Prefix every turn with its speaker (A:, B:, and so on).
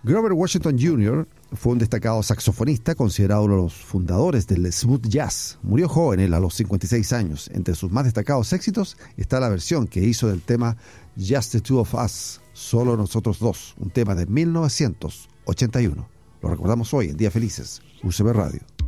A: Grover Washington Jr. fue un destacado saxofonista, considerado uno de los fundadores del smooth jazz. Murió joven, él, a los 56 años. Entre sus más destacados éxitos está la versión que hizo del tema Just the Two of Us, Solo Nosotros Dos, un tema de 1981. Lo recordamos hoy en Días Felices, UCB Radio.